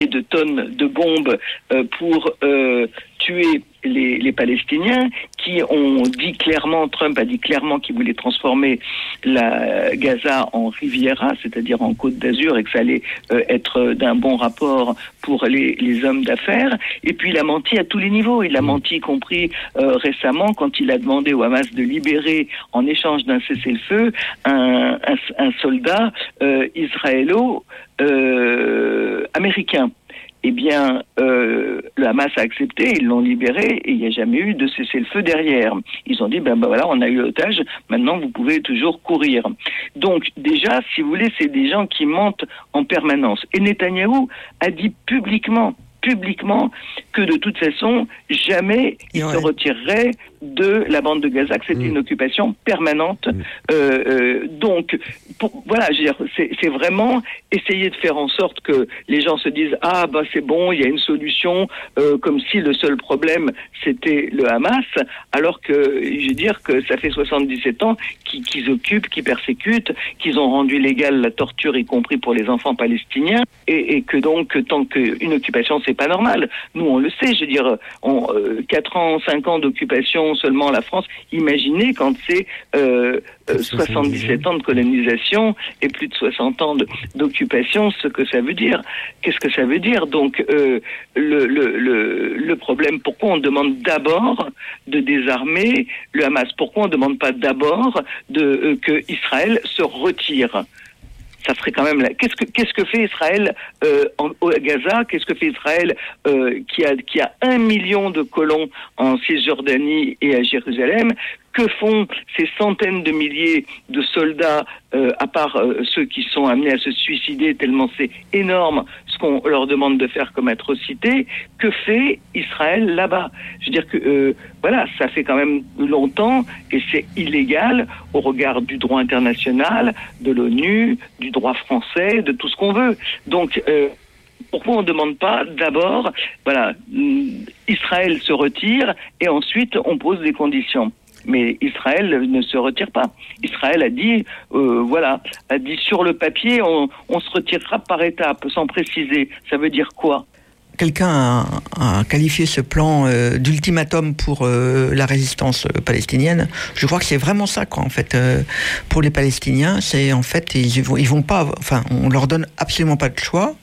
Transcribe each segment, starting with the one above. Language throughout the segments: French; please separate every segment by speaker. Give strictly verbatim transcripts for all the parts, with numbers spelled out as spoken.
Speaker 1: de tonnes de bombes euh, pour euh, tuer les, les Palestiniens, qui ont dit clairement, Trump a dit clairement qu'il voulait transformer la Gaza en Riviera, c'est-à-dire en Côte d'Azur, et que ça allait euh, être d'un bon rapport pour les, les hommes d'affaires. Et puis il a menti à tous les niveaux. Il a menti, y compris euh, récemment, quand il a demandé au Hamas de libérer, en échange d'un cessez-le-feu, un, un, un soldat euh, israélo euh, américain. Eh bien, euh, le Hamas a accepté, ils l'ont libéré, et il n'y a jamais eu de cessez-le-feu derrière. Ils ont dit, ben, ben voilà, on a eu l'otage, maintenant vous pouvez toujours courir. Donc, déjà, si vous voulez, c'est des gens qui mentent en permanence. Et Netanyahou a dit publiquement, publiquement, que de toute façon, jamais il ouais. se retirerait de la bande de Gaza, que c'était mmh. une occupation permanente. Mmh. Euh, euh, donc, pour, voilà, je veux dire, c'est, c'est vraiment essayer de faire en sorte que les gens se disent « Ah, bah c'est bon, il y a une solution euh, », comme si le seul problème, c'était le Hamas, alors que, je veux dire que ça fait soixante-dix-sept ans qu'ils, qu'ils occupent, qu'ils persécutent, qu'ils ont rendu légale la torture, y compris pour les enfants palestiniens, et, et que donc, tant qu'une occupation, c'est pas normal. Nous, on le sait, je veux dire, on, euh, quatre ans, cinq ans d'occupation seulement la France, imaginez quand c'est euh, euh, soixante-dix-sept ans de colonisation et plus de soixante ans de, d'occupation, ce que ça veut dire. Qu'est-ce que ça veut dire? Donc, euh, le, le, le, le problème, pourquoi on demande d'abord de désarmer le Hamas? Pourquoi on ne demande pas d'abord de, euh, que Israël se retire? Ça serait quand même là. Qu'est-ce que qu'est-ce que fait Israël euh, en, à Gaza? Qu'est-ce que fait Israël euh, qui a qui a un million de colons en Cisjordanie et à Jérusalem? Que font ces centaines de milliers de soldats, euh, à part euh, ceux qui sont amenés à se suicider tellement c'est énorme ce qu'on leur demande de faire comme atrocité? Que fait Israël là-bas? Je veux dire que euh, voilà, ça fait quand même longtemps et c'est illégal au regard du droit international, de l'ONU, du droit français, de tout ce qu'on veut. Donc euh, pourquoi on ne demande pas d'abord, voilà, Israël se retire et ensuite on pose des conditions? Mais Israël ne se retire pas. Israël a dit, euh, voilà, a dit sur le papier, on, on se retirera par étapes, sans préciser. Ça veut dire quoi?
Speaker 2: Quelqu'un a, a qualifié ce plan euh, d'ultimatum pour euh, la résistance euh, palestinienne. Je crois que c'est vraiment ça, quoi. En fait, euh, pour les Palestiniens, c'est en fait ils vont, ils vont pas, enfin, on leur donne absolument pas de choix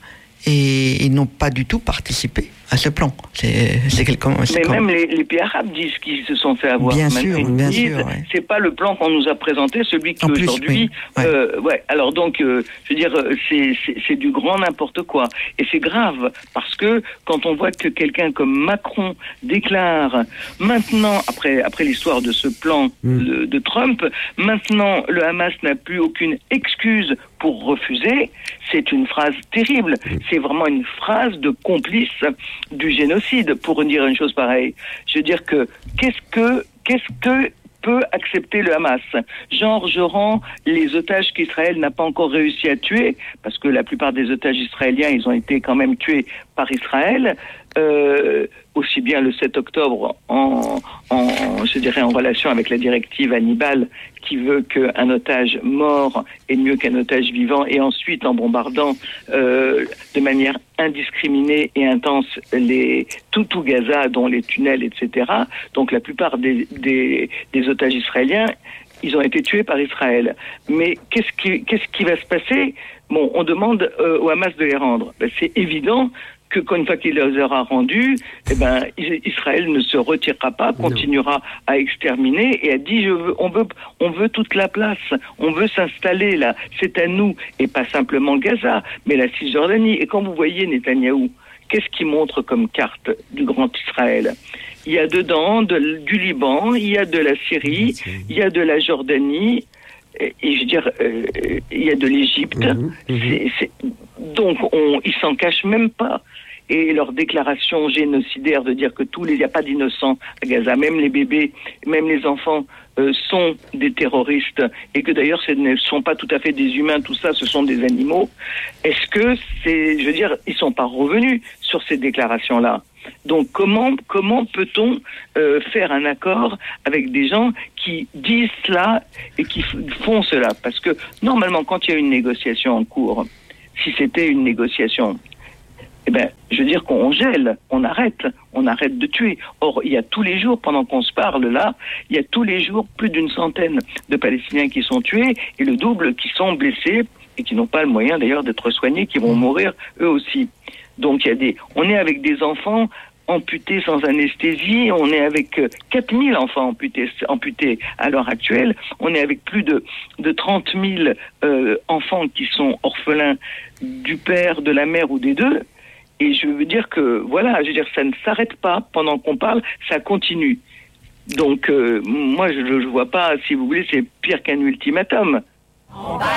Speaker 2: et ils n'ont pas du tout participé à ce plan. C'est, c'est quelqu'un.
Speaker 1: Mais même les, les pays arabes disent qu'ils se sont fait avoir.
Speaker 2: Bien sûr, bien disent, sûr. Ouais.
Speaker 1: C'est pas le plan qu'on nous a présenté, celui qui en aujourd'hui. Plus, oui. ouais. Euh, ouais. Alors donc, euh, je veux dire, c'est, c'est, c'est du grand n'importe quoi, et c'est grave parce que quand on voit que quelqu'un comme Macron déclare maintenant, après après l'histoire de ce plan mm. de, de Trump, maintenant le Hamas n'a plus aucune excuse pour refuser. C'est une phrase terrible. Mm. C'est vraiment une phrase de complice du génocide, pour dire une chose pareille. Je veux dire que qu'est-ce que qu'est-ce que peut accepter le Hamas? Genre, je rends les otages qu'Israël n'a pas encore réussi à tuer, parce que la plupart des otages israéliens, ils ont été quand même tués par Israël, euh, aussi bien le sept octobre en, en, je dirais, en relation avec la directive Hannibal, qui veut qu'un otage mort est mieux qu'un otage vivant, et ensuite en bombardant euh, de manière indiscriminée et intense les, tout, tout Gaza, dont les tunnels, et cetera. Donc la plupart des, des, des otages israéliens, ils ont été tués par Israël. Mais qu'est-ce qui, qu'est-ce qui va se passer? Bon, on demande euh, au Hamas de les rendre. Ben, c'est évident que qu'une fois qu'il les aura rendus, eh ben, Israël ne se retirera pas, continuera non. à exterminer et a dit je veux, on veut, on veut toute la place, on veut s'installer là, c'est à nous, et pas simplement Gaza, mais la Cisjordanie. Et quand vous voyez Netanyahou, qu'est-ce qu'il montre comme carte du grand Israël? Il y a dedans de, du Liban, il y a de la Syrie, il y a de la Jordanie, et, et je veux dire, euh, il y a de l'Égypte. Mmh, mmh. C'est, c'est, donc, on, ils s'en cachent même pas. Et leur déclaration génocidaire de dire que tous les, il n'y a pas d'innocents à Gaza, même les bébés, même les enfants euh, sont des terroristes, et que d'ailleurs ce ne sont pas tout à fait des humains, tout ça, ce sont des animaux. Est-ce que c'est, je veux dire, ils sont pas revenus sur ces déclarations-là? Donc comment comment peut-on euh, faire un accord avec des gens qui disent cela et qui f- font cela? Parce que normalement, quand il y a une négociation en cours, si c'était une négociation eh ben, je veux dire qu'on gèle, on arrête, on arrête de tuer. Or, il y a tous les jours, pendant qu'on se parle là, il y a tous les jours plus d'une centaine de Palestiniens qui sont tués et le double qui sont blessés et qui n'ont pas le moyen d'ailleurs d'être soignés, qui vont mourir eux aussi. Donc, il y a des, on est avec des enfants amputés sans anesthésie, on est avec quatre mille enfants amputés, amputés à l'heure actuelle, on est avec plus de, de trente mille euh, enfants qui sont orphelins du père, de la mère ou des deux. Et je veux dire que, voilà, je veux dire, ça ne s'arrête pas pendant qu'on parle, ça continue. Donc, euh, moi, je ne vois pas, si vous voulez, c'est pire qu'un ultimatum.